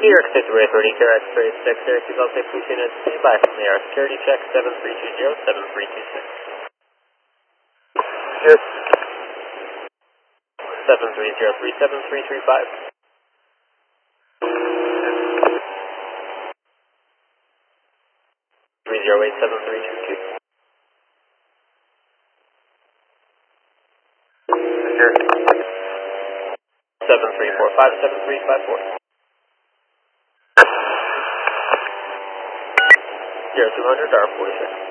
New York State Ray 30, Carrot 36, Syracuse, I'll say please unit, stand by from the air. Security check 7320, 7326. Yes. 7303735. 3087322. Yes. 73457354. 0200 R46.